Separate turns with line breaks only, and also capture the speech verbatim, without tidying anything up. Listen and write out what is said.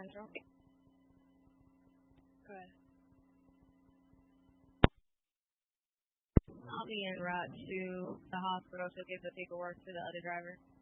Central. Go ahead. I'll be en route to the hospital to give the paperwork to the other driver.